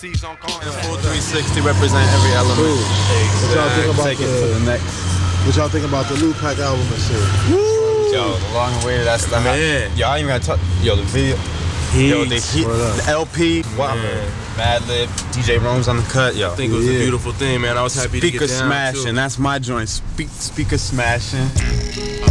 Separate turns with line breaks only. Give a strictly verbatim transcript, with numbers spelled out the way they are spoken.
C's on call.
Full three sixty represent every element.
Cool. What y'all think about
Take it to
the,
the next.
what y'all think about the Lupac album and shit?
Yo, the long way. That's the
Man.
Yo, I ain't even gotta talk. Yo, the video. Yo, the, he,
Word up.
the L P. Wow. Mad Lib. D J Rome's on the cut. Yo.
I think it was
Yeah.
a beautiful thing, man. I was happy to
Speaker
get down
smashing.
too.
That's my joint. Speak, speaker smashing.